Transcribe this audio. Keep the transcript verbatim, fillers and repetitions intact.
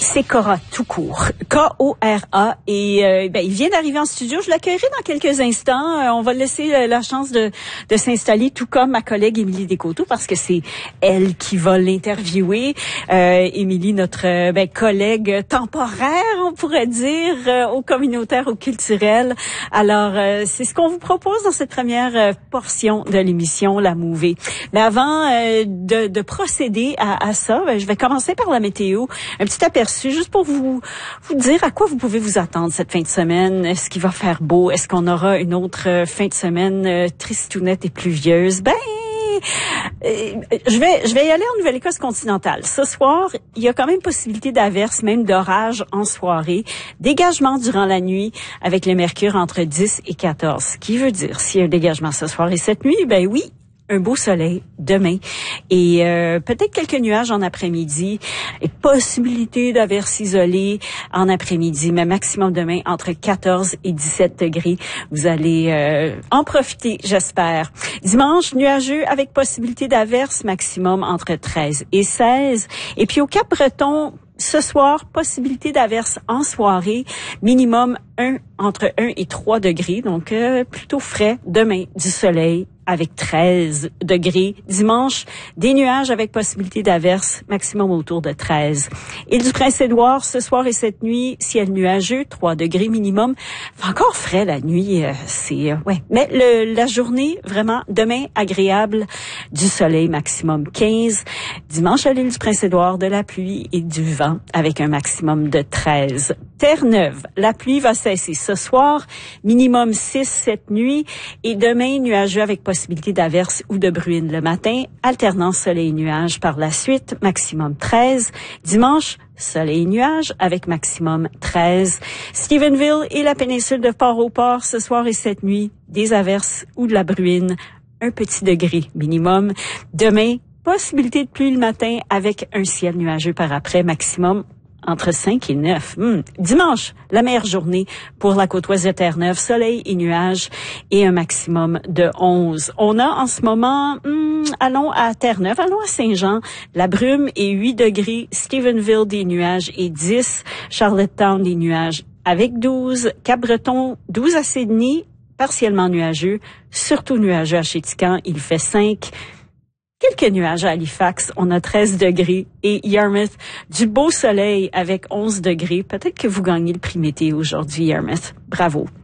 C'est Cora tout court, K O R A, et euh, ben, il vient d'arriver en studio. Je l'accueillerai dans quelques instants. Euh, on va laisser euh, la chance de, de s'installer, tout comme ma collègue Émilie Descoteaux, parce que c'est elle qui va l'interviewer. Euh, Émilie, notre euh, ben, collègue temporaire, on pourrait dire, euh, au communautaire, au culturel. Alors, euh, c'est ce qu'on vous propose dans cette première euh, portion de l'émission, La Mouvée. Mais avant euh, de, de procéder à, à ça, ben, je vais commencer par la météo. Un petit aperçu juste pour vous vous dire à quoi vous pouvez vous attendre cette fin de semaine. Est-ce qu'il va faire beau? Est-ce qu'on aura une autre fin de semaine euh, tristounette et pluvieuse? Ben, euh, je vais je vais y aller en Nouvelle-Écosse continentale. Ce soir, il y a quand même possibilité d'averses, même d'orage en soirée. Dégagement durant la nuit avec le mercure entre dix et quatorze. Ce qui veut dire, s'il y a un dégagement ce soir et cette nuit, ben oui, un beau soleil demain et euh, peut-être quelques nuages en après-midi et possibilité d'averses isolées en après-midi, mais maximum demain entre quatorze et dix-sept degrés. Vous allez euh, en profiter, j'espère. Dimanche, nuageux avec possibilité d'averses, maximum entre treize et seize. Et puis au Cap-Breton, ce soir, possibilité d'averses en soirée, minimum un entre un et trois degrés, donc euh, plutôt frais. Demain, du soleil avec treize degrés. Dimanche, des nuages avec possibilité d'averses, maximum autour de treize. Île du Prince-Édouard, ce soir et cette nuit, ciel nuageux, trois degrés minimum. Encore frais la nuit, euh, c'est euh, ouais. Mais le, la journée, vraiment, demain, agréable, du soleil, maximum quinze. Dimanche à l'île du Prince-Édouard, de la pluie et du vent avec un maximum de treize. Terre-Neuve, la pluie va cesser ce soir, minimum six cette nuit et demain nuageux avec possibilité d'averses ou de bruine le matin, alternance soleil et nuages par la suite, maximum treize. Dimanche, soleil et nuages avec maximum treize. Stephenville et la péninsule de Port-au-Port ce soir et cette nuit, des averses ou de la bruine, un petit degré minimum. Demain, possibilité de pluie le matin avec un ciel nuageux par après, maximum entre cinq et neuf. Hum. Dimanche, la meilleure journée pour la côte ouest de Terre-Neuve, soleil et nuages et un maximum de onze. On a en ce moment, hum, allons à Terre-Neuve, allons à Saint-Jean, la brume et huit degrés, Stephenville des nuages et dix, Charlottetown des nuages avec douze, Cap-Breton douze à Sydney, partiellement nuageux, surtout nuageux à Chéticamp, il fait cinq. Quelques nuages à Halifax, on a treize degrés et Yarmouth, du beau soleil avec onze degrés. Peut-être que vous gagnez le prix météo aujourd'hui, Yarmouth. Bravo.